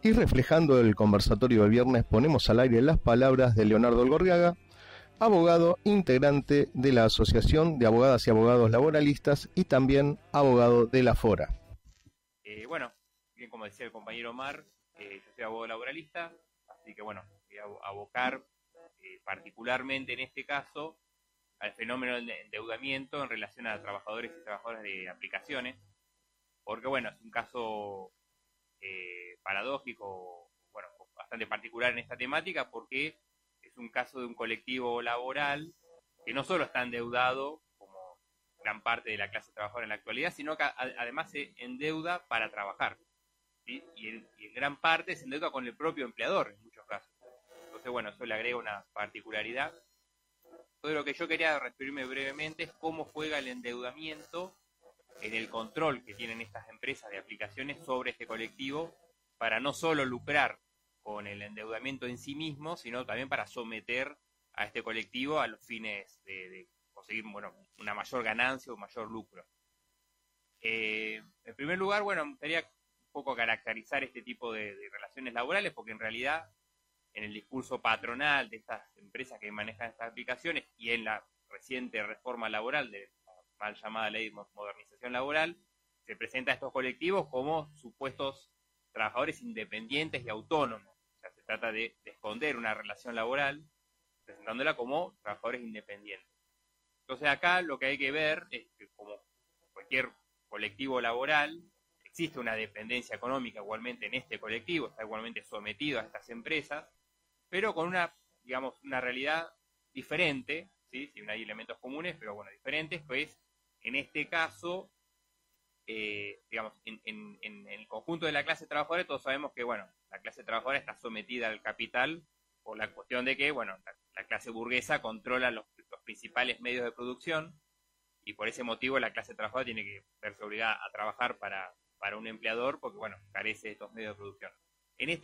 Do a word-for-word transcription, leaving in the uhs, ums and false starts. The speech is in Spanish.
Y reflejando el conversatorio del viernes, ponemos al aire las palabras de Leonardo Elgorriaga, abogado integrante de la Asociación de Abogadas y Abogados Laboralistas y también abogado de la FORA. Eh, bueno, bien como decía el compañero Omar, eh, yo soy abogado laboralista, así que bueno, voy a abocar eh, particularmente en este caso al fenómeno del endeudamiento en relación a trabajadores y trabajadoras de aplicaciones, porque bueno, es un caso eh, paradójico, bueno, bastante particular en esta temática, porque es un caso de un colectivo laboral que no solo está endeudado, como gran parte de la clase trabajadora en la actualidad, sino que a, además se endeuda para trabajar, ¿sí? y, en, y en gran parte se endeuda con el propio empleador en muchos casos. Entonces, bueno, eso le agrega una particularidad. Todo lo que yo quería referirme brevemente es cómo juega el endeudamiento en el control que tienen estas empresas de aplicaciones sobre este colectivo para no solo lucrar con el endeudamiento en sí mismo, sino también para someter a este colectivo a los fines de, de conseguir, bueno, una mayor ganancia o mayor lucro. Eh, en primer lugar, bueno, me gustaría un poco caracterizar este tipo de, de relaciones laborales, porque en realidad en el discurso patronal de estas empresas que manejan estas aplicaciones y en la reciente reforma laboral de la mal llamada ley de modernización laboral, se presenta a estos colectivos como supuestos trabajadores independientes y autónomos. O sea, se trata de, de esconder una relación laboral presentándola como trabajadores independientes. Entonces acá lo que hay que ver es que, como cualquier colectivo laboral, existe una dependencia económica igualmente en este colectivo, está igualmente sometido a estas empresas, pero con una, digamos, una realidad diferente, ¿sí? Si hay elementos comunes, pero bueno, diferentes, pues en este caso, eh, digamos, en, en, en el conjunto de la clase trabajadora, todos sabemos que, bueno, la clase trabajadora está sometida al capital por la cuestión de que, bueno, la, la clase burguesa controla los, los principales medios de producción y por ese motivo la clase trabajadora tiene que verse obligada a trabajar para, para un empleador porque, bueno, carece de estos medios de producción. En este